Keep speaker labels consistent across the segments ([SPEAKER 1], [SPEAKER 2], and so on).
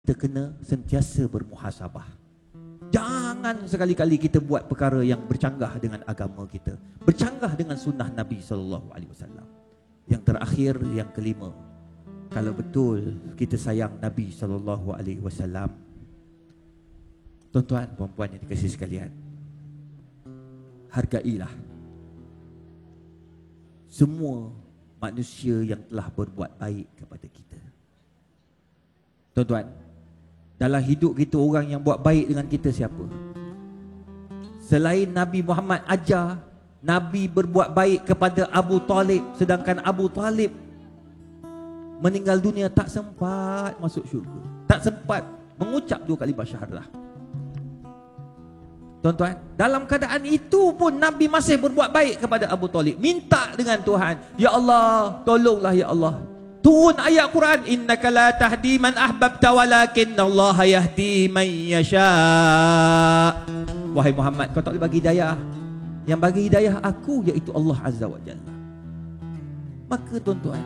[SPEAKER 1] kita kena sentiasa bermuhasabah. Jangan sekali-kali kita buat perkara yang bercanggah dengan agama kita, bercanggah dengan sunnah Nabi SAW. Yang terakhir, yang kelima, kalau betul kita sayang Nabi SAW, tuan-tuan, puan-puan yang dikasihi sekalian, hargailah semua manusia yang telah berbuat baik kepada kita. Tuan-tuan, dalam hidup kita orang yang buat baik dengan kita siapa? Selain Nabi Muhammad ajar, Nabi berbuat baik kepada Abu Talib, sedangkan Abu Talib meninggal dunia tak sempat masuk syurga, tak sempat mengucap 2 kalimah syahadah. Tuan-tuan, dalam keadaan itu pun Nabi masih berbuat baik kepada Abu Talib, minta dengan Tuhan, ya Allah, tolonglah ya Allah, turun ayat Quran, innaka la tahdi man ahbabta walakinnallaha yahdi man yasha. Wahai Muhammad, kau tak boleh bagi hidayah, yang bagi hidayah aku iaitu Allah Azza wa Jalla. Maka tuan-tuan,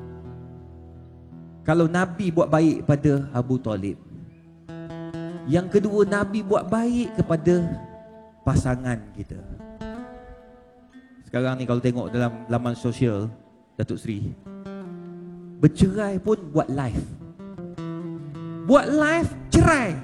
[SPEAKER 1] kalau Nabi buat baik pada Abu Talib, yang kedua, Nabi buat baik kepada pasangan kita. Sekarang ni kalau tengok dalam laman sosial, Datuk Seri, bercerai pun buat live. Buat live cerai.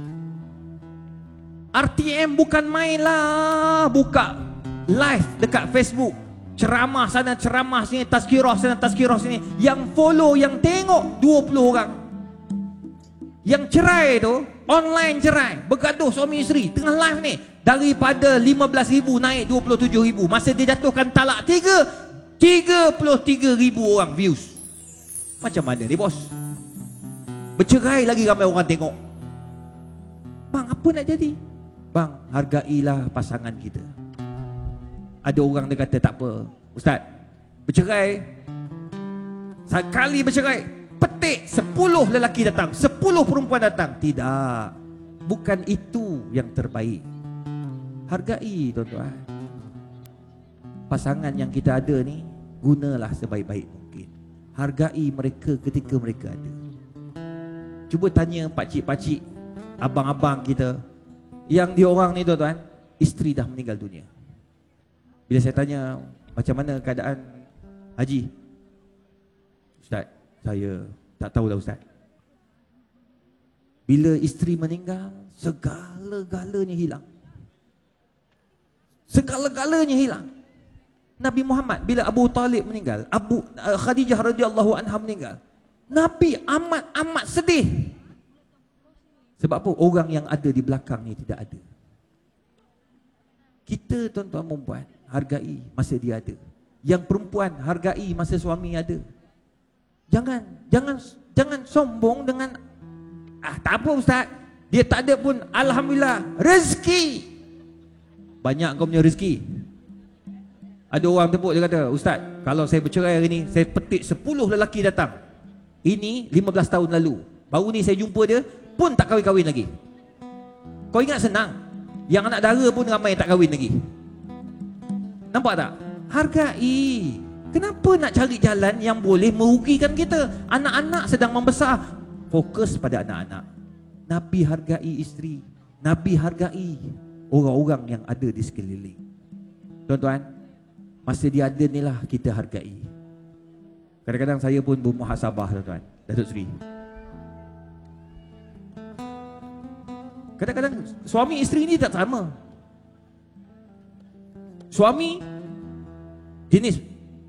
[SPEAKER 1] RTM bukan main lah, buka live dekat Facebook, ceramah sana ceramah sini, tazkirah sana tazkirah sini. Yang follow, yang tengok 20 orang. Yang cerai tu online cerai, bergaduh suami isteri tengah live ni, daripada 15,000 naik 27,000. Masa dia jatuhkan talak 33,000 orang views. Macam mana ni bos? Bercerai lagi ramai orang tengok. Bang, apa nak jadi? Bang, hargailah pasangan kita. Ada orang dia kata, tak apa Ustaz, bercerai, sekali bercerai, petik 10 lelaki datang, 10 perempuan datang. Tidak, bukan itu yang terbaik. Hargai tuan-tuan, pasangan yang kita ada ni, gunalah sebaik-baik mungkin. Hargai mereka ketika mereka ada. Cuba tanya pakcik-pakcik, abang-abang kita, yang dia orang ni tuan-tuan, isteri dah meninggal dunia. Bila saya tanya, macam mana keadaan Haji? Ustaz, saya tak tahulah Ustaz. Bila isteri meninggal, segala-galanya hilang. Segala-galanya hilang. Nabi Muhammad bila Abu Talib meninggal, Khadijah radhiyallahu anha meninggal, Nabi amat sedih. Sebab apa? Orang yang ada di belakang ni tidak ada. Kita tuan-tuan perempuan, hargai masa dia ada. Yang perempuan, hargai masa suami ada. Jangan sombong dengan tak apa Ustaz, dia tak ada pun, alhamdulillah, rezeki. Banyak kau punya rezeki. Ada orang tepuk, dia kata, Ustaz, kalau saya bercerai hari ni, saya petik 10 lelaki datang. Ini 15 tahun lalu, baru ni saya jumpa dia, pun tak kahwin-kahwin lagi. Kau ingat senang? Yang anak dara pun ramai tak kahwin lagi. Nampak tak? Hargai. Kenapa nak cari jalan yang boleh merugikan kita? Anak-anak sedang membesar, fokus pada anak-anak. Nabi hargai isteri, Nabi hargai orang-orang yang ada di sekeliling. Tuan-tuan, masa dia ada ni lah kita hargai. Kadang-kadang saya pun bermuhasabah tuan-tuan, Datuk Seri. Kadang-kadang suami isteri ni tak sama. Suami jenis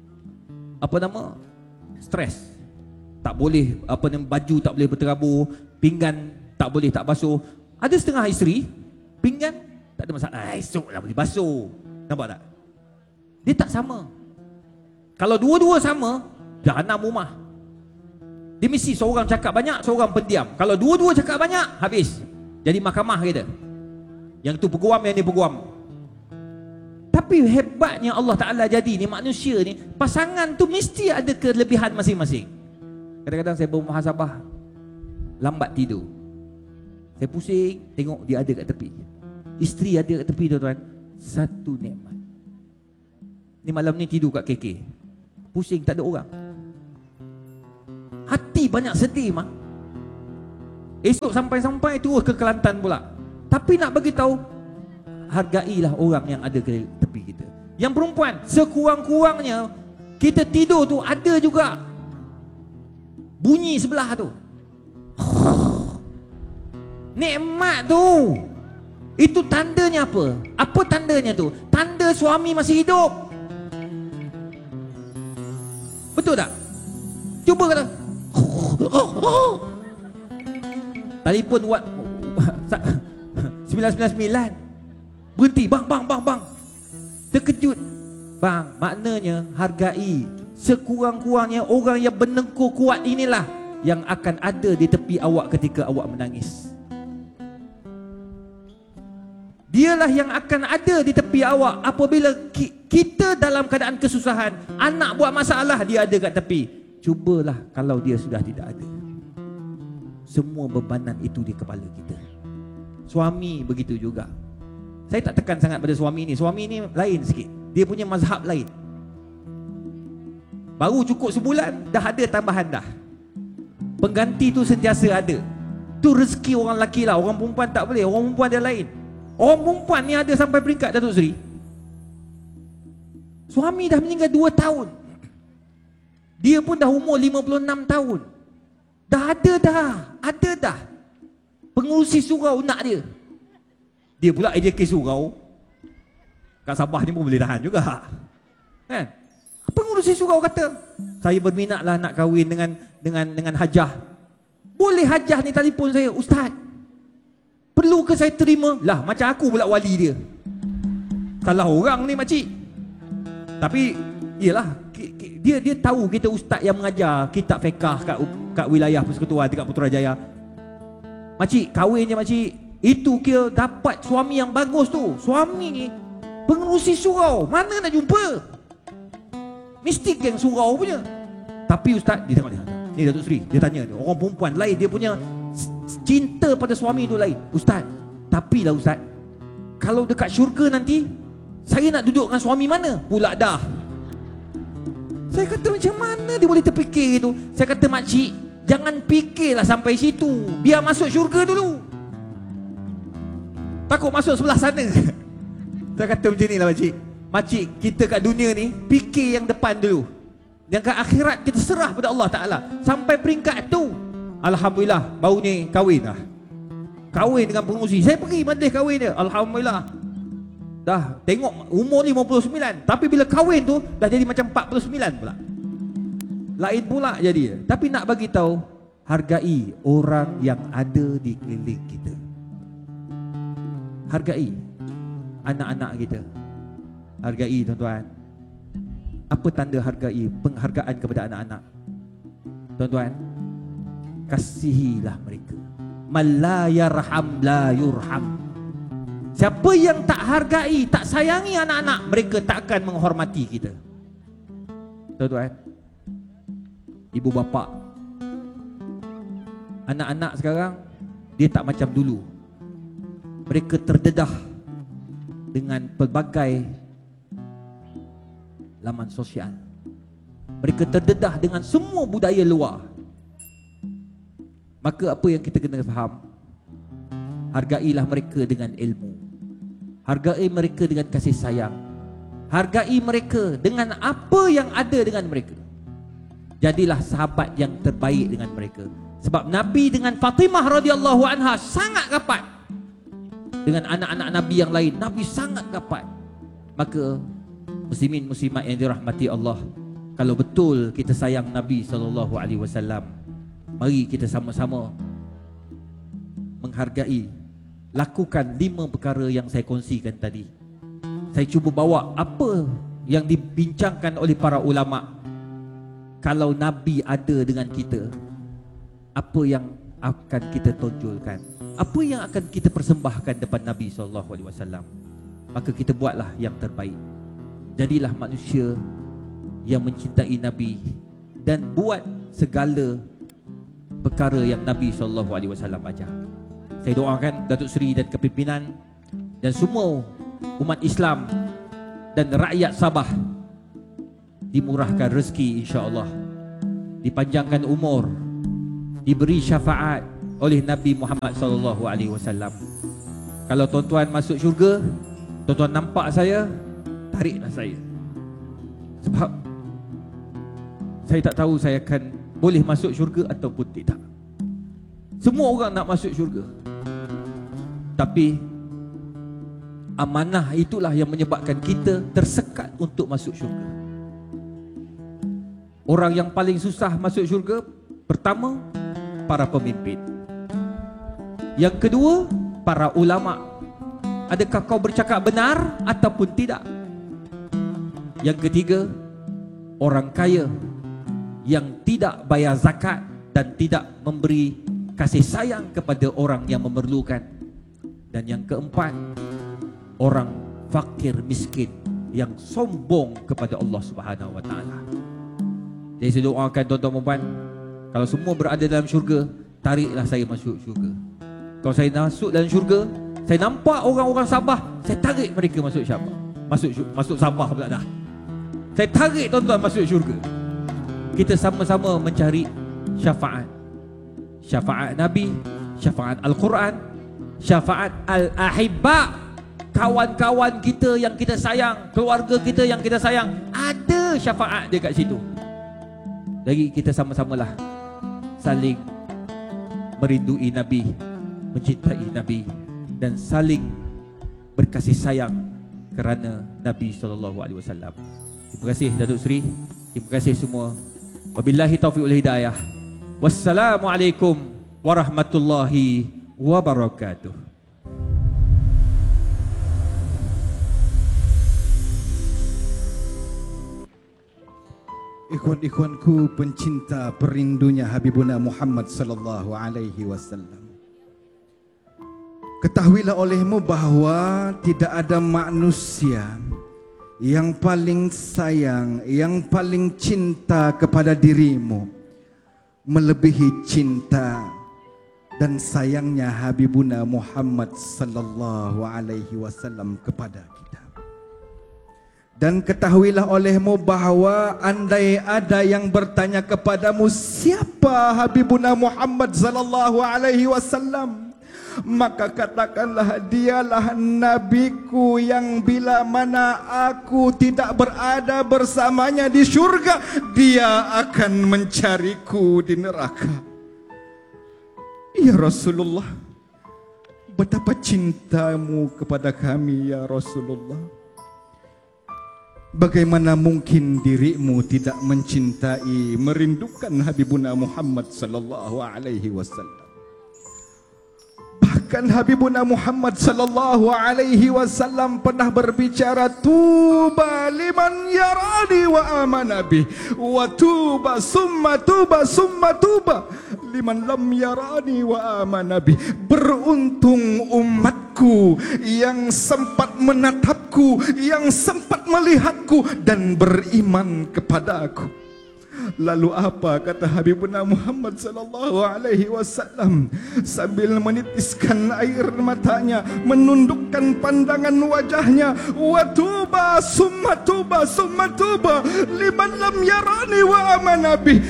[SPEAKER 1] stres. Tak boleh baju tak boleh berterabur, pinggan tak boleh tak basuh. Ada setengah isteri pinggan tak ada masalah, esoklah boleh basuh. Nampak tak? Dia tak sama. Kalau dua-dua sama, jahanam rumah. Dia mesti seorang cakap banyak, seorang pendiam. Kalau dua-dua cakap banyak, habis. Jadi mahkamah kita. Yang tu peguam, yang ni peguam. Tapi hebatnya Allah Ta'ala jadi ni, manusia ni, pasangan tu mesti ada kelebihan masing-masing. Kadang-kadang saya bermuhasabah, lambat tidur, saya pusing, tengok dia ada kat tepi, isteri ada kat tepi tuan-tuan, satu nikmat. Ni malam ni tidur kat KK, pusing tak ada orang, hati banyak sedih mah. Esok sampai-sampai terus ke Kelantan pula. Tapi nak bagi tahu, hargailah orang yang ada ke tepi kita. Yang perempuan, sekurang-kurangnya kita tidur tu ada juga bunyi sebelah tu. Nikmat tu. Itu tandanya apa? Apa tandanya tu? Tanda suami masih hidup. Betul tak? Cuba kata. Telefon buat 999. Berhenti, bang. Terkejut. Bang, maknanya hargai. Sekurang-kurangnya orang yang bernengkur kuat inilah yang akan ada di tepi awak ketika awak menangis. Dialah yang akan ada di tepi awak apabila kita dalam keadaan kesusahan. Anak buat masalah, dia ada kat tepi. Cubalah kalau dia sudah tidak ada. Semua bebanan itu di kepala kita. Suami begitu juga. Saya tak tekan sangat pada suami ni. Suami ni lain sikit. Dia punya mazhab lain. Baru cukup sebulan, dah ada tambahan dah. Pengganti tu sentiasa ada. Tu rezeki orang lelaki lah. Orang perempuan tak boleh. Orang perempuan dia lain. Orang perempuan ni ada sampai peringkat Datuk Seri. Suami dah meninggal 2 tahun. Dia pun dah umur 56 tahun. Dah ada dah. Pengurusi surau nak dia. Dia pula AJK surau. Kat Sabah ni pun boleh tahan juga. Kan? Pengurusi surau kata, saya berminatlah nak kahwin dengan Hajah. Boleh Hajah ni telefon saya, Ustaz, perlu ke saya terima? Lah, macam aku pula wali dia. Salah orang ni makcik. Tapi iyalah, dia tahu kita ustaz yang mengajar kitab fiqh kat wilayah Persekutuan dekat Putrajaya. Makcik, kahwin je makcik. Itu kira dapat suami yang bagus tu. Suami ni pengurusi surau, mana nak jumpa? Mesti geng surau punya. Tapi ustaz, dia tengok dia. Ni Datuk Seri, dia tanya dia. Orang perempuan lain, dia punya cinta pada suami tu lain. Ustaz, tapi lah ustaz, kalau dekat syurga nanti saya nak duduk dengan suami mana? Pula dah. Saya kata macam mana dia boleh terfikir tu? Saya kata makcik, jangan fikirlah sampai situ. Biar masuk syurga dulu. Takut masuk sebelah sana. Saya kata macam ni lah makcik. Makcik, kita kat dunia ni fikir yang depan dulu. Yang kat akhirat kita serah pada Allah Ta'ala. Sampai peringkat tu, alhamdulillah, baru ni kahwin lah. Kahwin dengan pengurusi. Saya pergi majlis kahwin dia. Alhamdulillah. Dah tengok umur 59. Tapi bila kahwin tu dah jadi macam 49 pula. Lain pula jadi. Tapi nak bagi tahu, hargai orang yang ada di keliling kita. Hargai anak-anak kita. Hargai tuan-tuan. Apa tanda hargai? Penghargaan kepada anak-anak. Tuan-tuan, kasihilah mereka. Man la yarham la yurham. Siapa yang tak hargai, tak sayangi anak-anak, mereka tak akan menghormati kita. Tuan-tuan, ibu bapa, anak-anak sekarang dia tak macam dulu. Mereka terdedah dengan pelbagai laman sosial. Mereka terdedah dengan semua budaya luar. Maka apa yang kita kena faham? Hargailah mereka dengan ilmu. Hargai mereka dengan kasih sayang. Hargai mereka dengan apa yang ada dengan mereka. Jadilah sahabat yang terbaik dengan mereka. Sebab Nabi dengan Fatimah radhiyallahu anha sangat rapat. Dengan anak-anak Nabi yang lain, Nabi sangat rapat. Maka muslimin muslimat yang dirahmati Allah, kalau betul kita sayang Nabi SAW, mari kita sama-sama menghargai. Lakukan 5 perkara yang saya kongsikan tadi. Saya cuba bawa apa yang dibincangkan oleh para ulama. Kalau Nabi ada dengan kita, apa yang akan kita tonjolkan? Apa yang akan kita persembahkan depan Nabi SAW? Maka kita buatlah yang terbaik. Jadilah manusia yang mencintai Nabi dan buat segala perkara yang Nabi SAW ajar. Saya doakan Datuk Seri dan kepimpinan dan semua umat Islam dan rakyat Sabah dimurahkan rezeki insya-Allah, dipanjangkan umur, diberi syafaat, oleh Nabi Muhammad sallallahu alaihi wasallam. Kalau tuan-tuan masuk syurga, tuan-tuan nampak saya, tariklah saya. Sebab saya tak tahu saya akan boleh masuk syurga ataupun tidak. Semua orang nak masuk syurga, tapi amanah itulah yang menyebabkan kita tersekat untuk masuk syurga. Orang yang paling susah masuk syurga, pertama, para pemimpin. Yang kedua, para ulama. Adakah kau bercakap benar ataupun tidak? Yang ketiga, orang kaya yang tidak bayar zakat dan tidak memberi kasih sayang kepada orang yang memerlukan. Dan yang keempat, orang fakir miskin yang sombong kepada Allah Subhanahu wa taala. Jadi saya doakan tuan-tuan dan puan, kalau semua berada dalam syurga, tariklah saya masuk syurga. Kalau saya masuk dalam syurga, saya nampak orang-orang Sabah, saya tarik mereka masuk Sabah. Masuk Sabah pula dah. Saya tarik tuan-tuan masuk syurga. Kita sama-sama mencari syafaat. Syafaat Nabi, syafaat Al-Quran, syafaat Al-Ahibba. Kawan-kawan kita yang kita sayang, keluarga kita yang kita sayang, ada syafaat dia kat situ. Jadi kita sama-samalah saling merindui Nabi, mencintai Nabi, dan saling berkasih sayang kerana Nabi SAW. Terima kasih Datuk Seri. Terima kasih semua. Wabillahi taufiq wal hidayah. Wassalamualaikum warahmatullahi wabarakatuh.
[SPEAKER 2] Ikhwan-ikhwanku pencinta perindunya Habibuna Muhammad sallallahu alaihi wasallam. Ketahuilah olehmu bahawa tidak ada manusia yang paling sayang, yang paling cinta kepada dirimu melebihi cinta dan sayangnya Habibuna Muhammad sallallahu alaihi wasallam kepada kita. Dan ketahuilah olehmu bahawa andai ada yang bertanya kepadamu, siapa Habibuna Muhammad sallallahu alaihi wasallam? Maka katakanlah, dialah nabiku yang bila mana aku tidak berada bersamanya di syurga, dia akan mencariku di neraka. Ya Rasulullah, betapa cintamu kepada kami ya Rasulullah. Bagaimana mungkin dirimu tidak mencintai, merindukan Habibuna Muhammad sallallahu alaihi wasallam? Bahkan Habibuna Muhammad sallallahu alaihi wasallam pernah berbicara, tuba liman yarani wa amana bih, wa tuba summa tuba summa tuba liman lam yarani wa amana bih. Beruntung umatku yang sempat menatapku, yang sempat melihatku dan beriman kepadaku. Lalu apa kata Habibuna Muhammad sallallahu alaihi wasallam sambil menitiskan air matanya, menundukkan pandangan wajahnya, wa tuba summa tuba summa tuba liman lam yarani wa amana bih.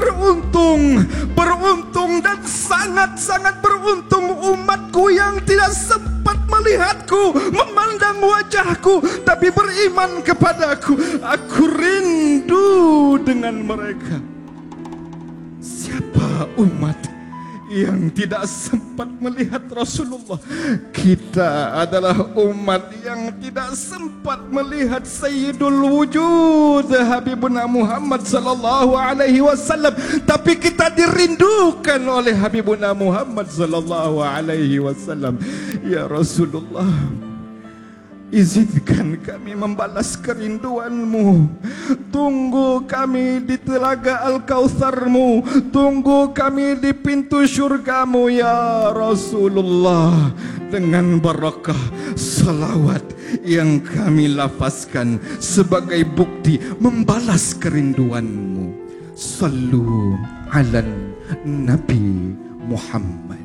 [SPEAKER 2] Beruntung dan sangat-sangat beruntung umatku yang tidak sempat melihatku, memandang wajahku, tapi beriman kepadaku. Aku rindu dengan mereka. Siapa umat yang tidak sempat melihat Rasulullah? Kita adalah umat yang tidak sempat melihat Sayyidul Wujud Habibuna Muhammad sallallahu alaihi wasallam, tapi kita dirindukan oleh Habibuna Muhammad sallallahu alaihi wasallam. Ya Rasulullah, izinkan kami membalas kerinduanmu. Tunggu kami di telaga Al-Kautsarmu, tunggu kami di pintu syurgamu ya Rasulullah. Dengan barakah salawat yang kami lafazkan sebagai bukti membalas kerinduanmu. Sallu ala Nabi Muhammad.